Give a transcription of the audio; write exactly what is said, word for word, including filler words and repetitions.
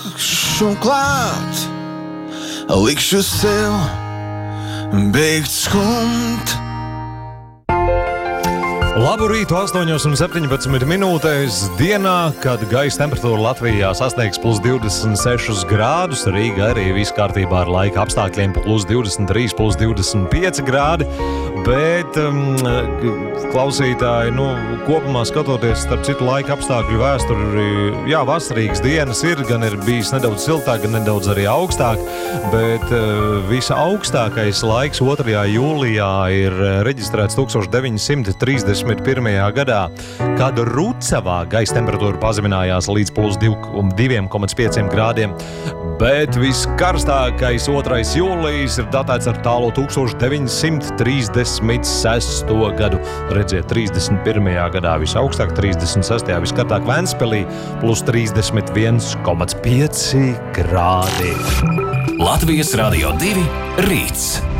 nākšu klāt, likšu sev beigt skumt. Labu rītu, astoņos un septiņpadsmit minūtēs dienā, kad gaisa temperatūra Latvijā sasniegs plus divdesmit sešus grādus, Rīgā arī viss kārtībā ar laika apstākļiem plus divdesmit trīs, plus divdesmit pieci grādi, bet um, klausītāji, nu, kopumā skatoties starp citu laika apstākļu vēsturi, jā, vasarīgas dienas ir, gan ir bijis nedaudz siltāk, gan nedaudz arī augstāk, bet uh, visa augstākais laiks otrajā jūlijā ir reģistrēts tūkstoš deviņi simti trīsdesmit pirmajā gadā, kad Rucavā gaisa temperatūra pazeminājās līdz plus divi komats pieci grādiem, bet viskarstākais otrais jūlijs ir datēts ar tālo tūkstoš deviņi simti trīsdesmit sesto gadu. Redziet, trīsdesmit pirmajā gadā visaugstāk, trīsdesmit sestajā viskartāk Ventspilī, plus trīsdesmit viens komats pieci grādi. Latvijas Radio divi rīts.